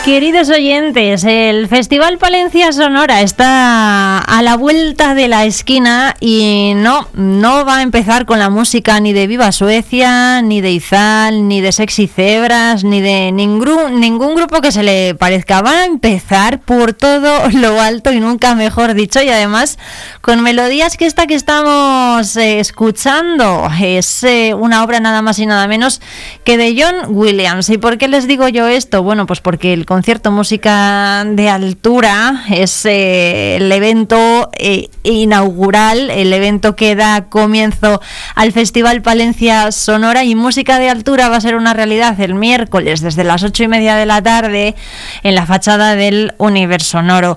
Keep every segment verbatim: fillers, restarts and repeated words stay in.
Queridos oyentes, el Festival Palencia Sonora está a la vuelta de la esquina y no, no va a empezar con la música ni de Viva Suecia, ni de Izal, ni de Sexy Zebras, ni de ningún, ningún grupo que se le parezca. Van a empezar por todo lo alto y nunca mejor dicho, y además con melodías que esta que estamos eh, escuchando es eh, una obra nada más y nada menos que de John Williams. ¿Y por qué les digo yo esto? Bueno, pues porque el concierto Música de Altura es eh, el evento eh, inaugural, el evento que da comienzo al Festival Palencia Sonora, y Música de Altura va a ser una realidad el miércoles desde las ocho y media de la tarde en la fachada del Universonoro.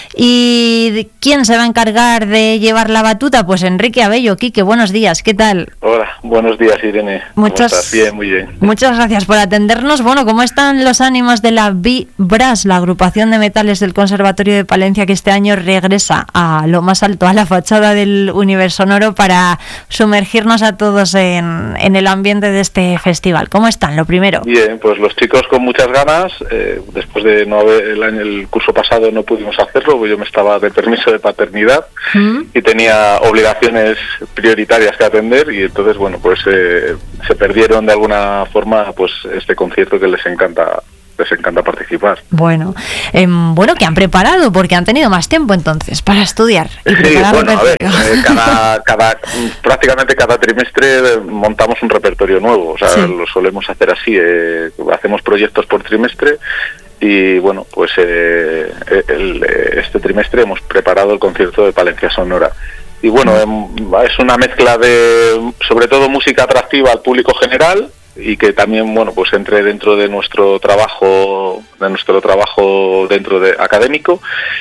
¿Y quién se va a encargar de llevar la batuta? Pues Enrique Abello. Quique, buenos días, ¿qué tal? Hola, buenos días, Irene. Muchas, ¿Cómo estás? Bien, muy bien. Muchas gracias por atendernos. Bueno, ¿cómo están los ánimos de la Vibras, la agrupación de metales del Conservatorio de Palencia, que este año regresa a lo más alto, a la fachada del Universonoro, para sumergirnos a todos en, en el ambiente de este festival? ¿Cómo están, lo primero? Bien, pues los chicos con muchas ganas. Eh, después de no haber, el, año, el curso pasado no pudimos hacerlo, porque yo me estaba de permiso de paternidad ¿Mm? y tenía obligaciones prioritarias que atender, y entonces, bueno, pues eh, se perdieron de alguna forma pues este concierto que les encanta les encanta participar. Bueno, eh, bueno, ¿qué han preparado? Porque han tenido más tiempo entonces para estudiar y preparar. Sí, bueno, a ver, eh, cada, cada, prácticamente cada trimestre montamos un repertorio nuevo, o sea, sí. Lo solemos hacer así, eh, hacemos proyectos por trimestre. Y bueno, pues eh, el, este trimestre hemos preparado el concierto de Palencia Sonora. Y bueno, es una mezcla de, sobre todo, música atractiva al público general, y que también, bueno, pues entre dentro de nuestro trabajo, de nuestro trabajo dentro de académico.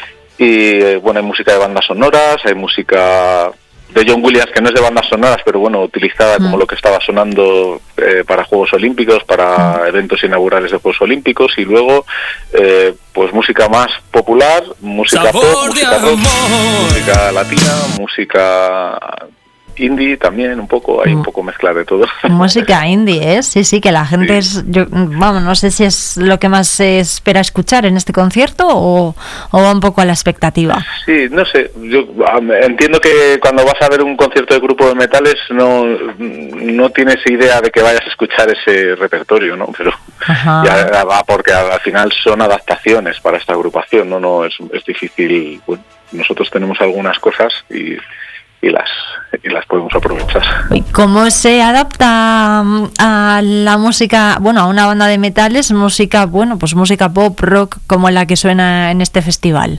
Y eh, bueno, hay música de bandas sonoras, hay música de John Williams, que no es de bandas sonoras, pero bueno, utilizada mm. como lo que estaba sonando eh, para Juegos Olímpicos, para mm. eventos inaugurales de Juegos Olímpicos, y luego eh, pues música más popular, música Sabor pop, música rock, música latina, música indie también, un poco, hay un poco mezcla de todo. Música indie, ¿eh? Sí, sí, que la gente sí. es, yo, vamos, no sé si es lo que más se espera escuchar en este concierto o, o va un poco a la expectativa. Sí, no sé, yo entiendo que cuando vas a ver un concierto de grupo de metales no, no tienes idea de que vayas a escuchar ese repertorio, ¿no? Pero ya va, porque al final son adaptaciones para esta agrupación, no, no, es, es difícil. Bueno, nosotros tenemos algunas cosas y y las y las podemos aprovechar. ¿Cómo se adapta a la música, bueno, a una banda de metales, música, bueno, pues música pop, rock, como la que suena en este festival?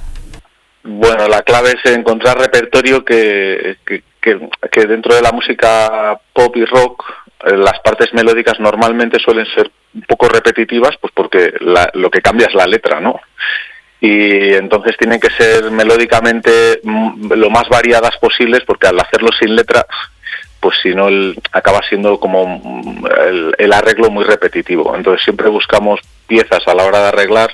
Bueno, la clave es encontrar repertorio que, que, que, que dentro de la música pop y rock, las partes melódicas normalmente suelen ser un poco repetitivas, pues porque la, lo que cambia es la letra, ¿no? Y entonces tienen que ser melódicamente lo más variadas posibles, porque al hacerlo sin letra, pues si no, el, acaba siendo como el, el arreglo muy repetitivo. Entonces siempre buscamos piezas a la hora de arreglar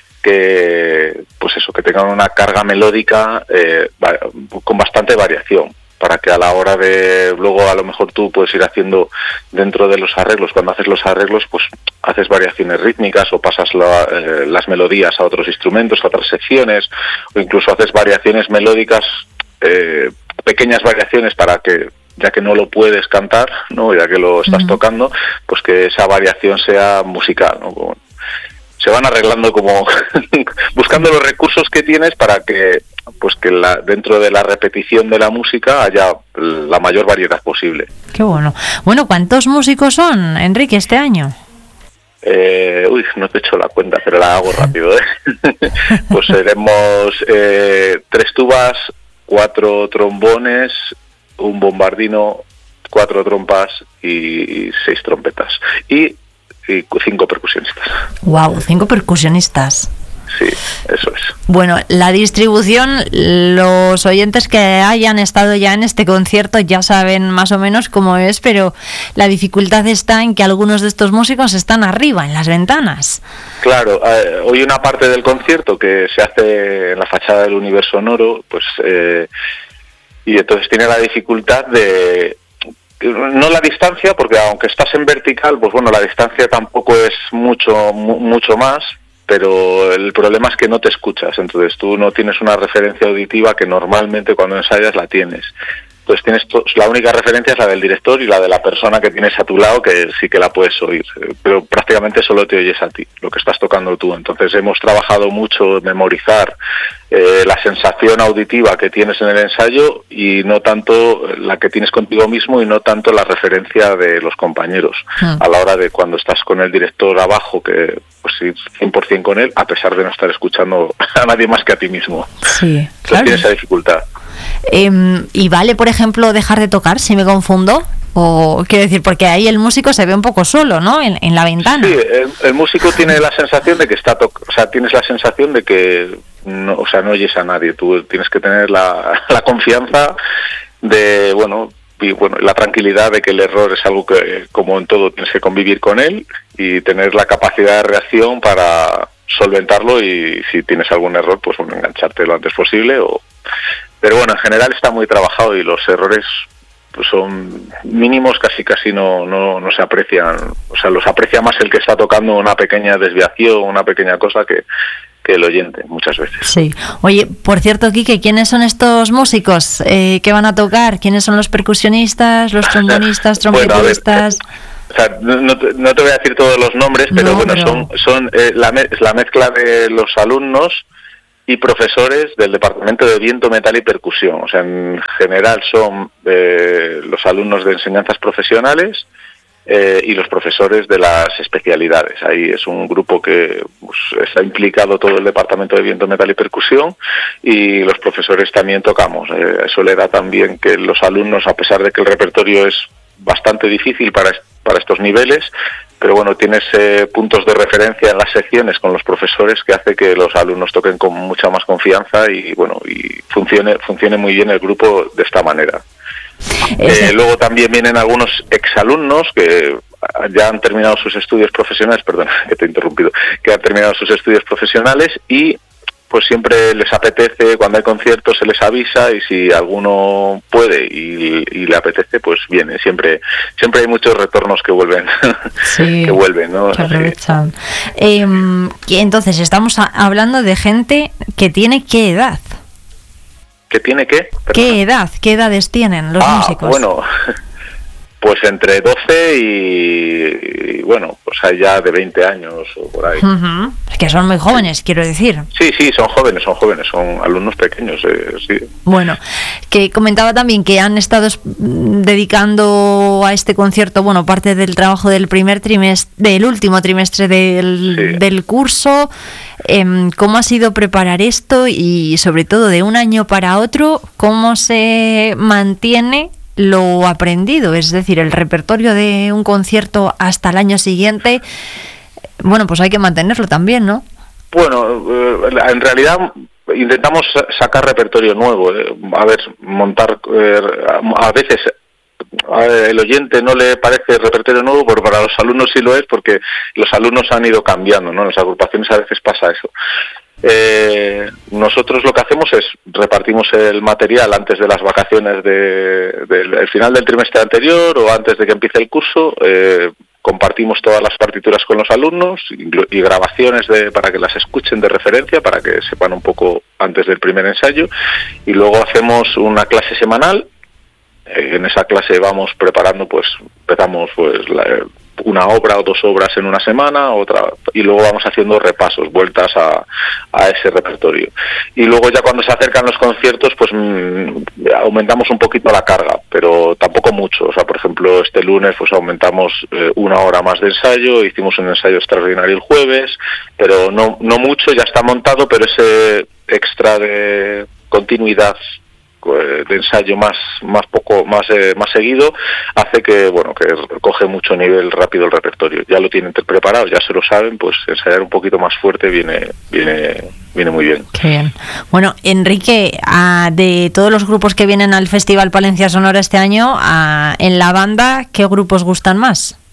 que, pues eso, que tengan una carga melódica eh, con bastante variación, para que a la hora de, luego a lo mejor tú puedes ir haciendo dentro de los arreglos, cuando haces los arreglos, pues haces variaciones rítmicas o pasas la, eh, las melodías a otros instrumentos, a otras secciones, o incluso haces variaciones melódicas, eh, pequeñas variaciones para que, ya que no lo puedes cantar, ¿no? Ya que lo estás uh-huh. tocando, pues que esa variación sea musical, ¿no? Como, se van arreglando como buscando los recursos que tienes para que pues que la, dentro de la repetición de la música haya la mayor variedad posible. Qué bueno. Bueno, ¿cuántos músicos son, Enrique, este año? Eh, uy, no te he hecho la cuenta, pero la hago rápido, ¿eh? Pues seremos eh, tres tubas, cuatro trombones, un bombardino, cuatro trompas y, y seis trompetas. Y y cinco percusionistas. Wow, cinco percusionistas. Sí, eso es. Bueno, la distribución, los oyentes que hayan estado ya en este concierto ya saben más o menos cómo es, pero la dificultad está en que algunos de estos músicos están arriba, en las ventanas. Claro, eh, hoy una parte del concierto que se hace en la fachada del Universonoro, pues, eh, y entonces tiene la dificultad de... No la distancia, porque aunque estás en vertical, pues bueno, la distancia tampoco es mucho mu- mucho más, pero el problema es que no te escuchas, entonces tú no tienes una referencia auditiva que normalmente cuando ensayas la tienes. Entonces tienes to- la única referencia es la del director y la de la persona que tienes a tu lado, que sí que la puedes oír, pero prácticamente solo te oyes a ti, lo que estás tocando tú. Entonces hemos trabajado mucho en memorizar eh, la sensación auditiva que tienes en el ensayo y no tanto la que tienes contigo mismo y no tanto la referencia de los compañeros mm. a la hora de cuando estás con el director abajo, que pues ir cien por ciento con él, a pesar de no estar escuchando a nadie más que a ti mismo. Sí, Entonces claro. tienes esa dificultad. Eh, ¿Y vale, por ejemplo, dejar de tocar si me confundo? O quiero decir, porque ahí el músico se ve un poco solo, ¿no? En, en la ventana. Sí, el, el músico tiene la sensación de que está, to- o sea, tienes la sensación de que, no, o sea, no oyes a nadie. Tú tienes que tener la, la confianza de, bueno, y bueno, la tranquilidad de que el error es algo que, como en todo, tienes que convivir con él y tener la capacidad de reacción para solventarlo y si tienes algún error, pues bueno, engancharte lo antes posible. O Pero bueno, en general está muy trabajado y los errores pues son mínimos, casi casi no, no, no se aprecian. O sea, los aprecia más el que está tocando una pequeña desviación, una pequeña cosa que, que el oyente, muchas veces. Sí. Oye, por cierto, Quique, ¿quiénes son estos músicos eh, que van a tocar? ¿Quiénes son los percusionistas, los trombonistas, trompetistas? Bueno, o sea, no te, no te voy a decir todos los nombres, pero no, bueno, pero... son, son eh, la, me- la mezcla de los alumnos y profesores del Departamento de Viento, Metal y Percusión. O sea, en general son eh, los alumnos de enseñanzas profesionales eh, y los profesores de las especialidades. Ahí es un grupo que pues, está implicado todo el Departamento de Viento, Metal y Percusión y los profesores también tocamos. Eh, eso le da también que los alumnos, a pesar de que el repertorio es bastante difícil para, para estos niveles, pero bueno, tienes eh, puntos de referencia en las secciones con los profesores que hace que los alumnos toquen con mucha más confianza y bueno, y funcione funcione muy bien el grupo de esta manera. Eh, luego también vienen algunos exalumnos que ya han terminado sus estudios profesionales, perdón, que te he interrumpido, que han terminado sus estudios profesionales y pues siempre les apetece, cuando hay conciertos se les avisa y si alguno puede y, y le apetece, pues viene. Siempre siempre hay muchos retornos que vuelven, sí, que vuelven, ¿no? Que aprovechan. Eh, entonces, estamos a, hablando de gente que tiene ¿qué edad? ¿Que tiene qué? Perdona. ¿Qué edad? ¿Qué edades tienen los ah, músicos? Bueno, pues entre doce y, y bueno, pues hay ya de veinte años o por ahí. Uh-huh. Que son muy jóvenes, quiero decir. Sí, sí, son jóvenes, son jóvenes, son alumnos pequeños, eh, sí. Bueno, que comentaba también que han estado dedicando a este concierto, bueno, parte del trabajo del primer trimestre, del último trimestre del, sí. del curso. Eh, ¿Cómo ha sido preparar esto y sobre todo de un año para otro, cómo se mantiene lo aprendido? Es decir, el repertorio de un concierto hasta el año siguiente, bueno, pues hay que mantenerlo también, ¿no? Bueno, eh, en realidad intentamos sacar repertorio nuevo, eh, a ver, montar, eh, a veces a el oyente no le parece repertorio nuevo, pero para los alumnos sí lo es, porque los alumnos han ido cambiando, ¿no? En las agrupaciones a veces pasa eso. Eh, nosotros lo que hacemos es repartimos el material antes de las vacaciones de, de, del final del trimestre anterior o antes de que empiece el curso. Eh, compartimos todas las partituras con los alumnos y, y grabaciones de, para que las escuchen de referencia, para que sepan un poco antes del primer ensayo, y luego hacemos una clase semanal. Eh, en esa clase vamos preparando, pues empezamos pues la, una obra o dos obras en una semana, otra, y luego vamos haciendo repasos, vueltas a, a ese repertorio. Y luego ya cuando se acercan los conciertos, pues mmm, aumentamos un poquito la carga, pero tampoco mucho. O sea, por ejemplo, este lunes pues aumentamos eh, una hora más de ensayo, hicimos un ensayo extraordinario el jueves, pero no, no mucho, ya está montado, pero ese extra de continuidad de ensayo más más poco más eh, más seguido hace que bueno que coge mucho nivel rápido el repertorio. Ya lo tienen preparado, ya se lo saben, pues ensayar un poquito más fuerte viene viene viene muy bien. Qué bien. Bueno, Enrique, a, de todos los grupos que vienen al Festival Palencia Sonora este año, a, en la banda, ¿qué grupos gustan más?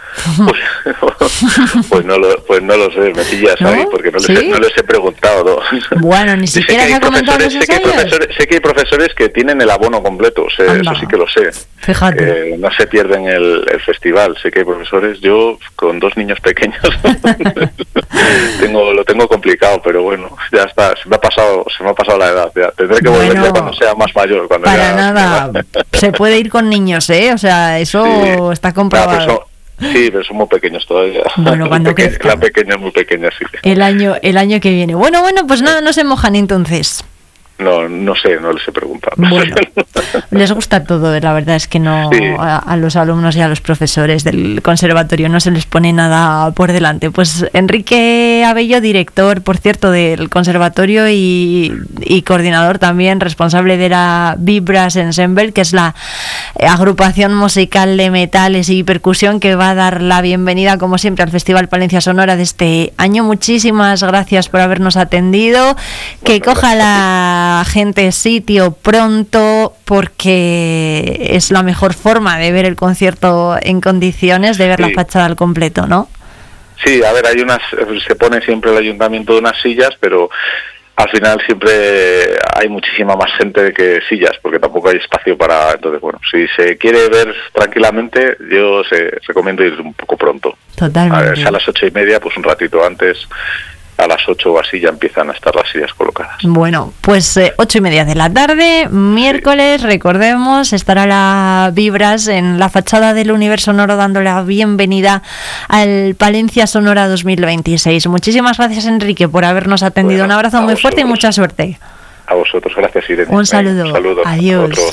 Pues, pues, no lo, pues no lo sé, me pillas ¿no? ahí, porque no les, ¿Sí? no les he preguntado. ¿no? Bueno, ni siquiera se ha comentado los sé que, hay profesores, sé que hay profesores que tienen el abono completo, sé, eso sí que lo sé. Fíjate. Eh, no se pierden el, el festival, sé que hay profesores, yo con dos niños pequeños tengo lo tengo complicado, pero bueno, ya está, se me ha pasado, se me ha pasado la edad, ya. Tendré que volver bueno, ya cuando sea más mayor. Cuando para ya, nada, se puede ir con niños, ¿eh? O sea, eso sí. está comprobado. No, sí, pero son muy pequeños todavía. Bueno, cuando Peque- La pequeña es muy pequeña, sí. El año, el año que viene. Bueno, bueno, pues nada, no se mojan entonces. No, no sé, no les he preguntado. Bueno, les gusta todo, la verdad es que no sí. a, a los alumnos y a los profesores del conservatorio no se les pone nada por delante. Pues Enrique Abello, director, por cierto, del conservatorio y, y coordinador también, responsable de la Vibras Ensemble, que es la agrupación musical de metales y percusión que va a dar la bienvenida, como siempre, al Festival Palencia Sonora de este año. Muchísimas gracias por habernos atendido. Que bueno, coja la gente sitio pronto, porque es la mejor forma de ver el concierto en condiciones, de ver sí. la fachada al completo, ¿no? Sí, a ver, hay unas, se pone siempre el ayuntamiento de unas sillas, pero al final siempre hay muchísima más gente que sillas, porque tampoco hay espacio para, entonces bueno, si se quiere ver tranquilamente, yo se recomiendo ir un poco pronto. Totalmente. A ver, si a las ocho y media, pues un ratito antes. A las ocho o así ya empiezan a estar las sillas colocadas. Bueno, pues eh, ocho y media de la tarde, miércoles, sí. recordemos, estará la Vibras en la fachada del Universo Sonoro dando la bienvenida al Palencia Sonora dos mil veintiséis. Muchísimas gracias, Enrique, por habernos atendido. Bueno, un abrazo muy vosotros. fuerte y mucha suerte. A vosotros, gracias, Irene. Un saludo. Un saludo. Adiós.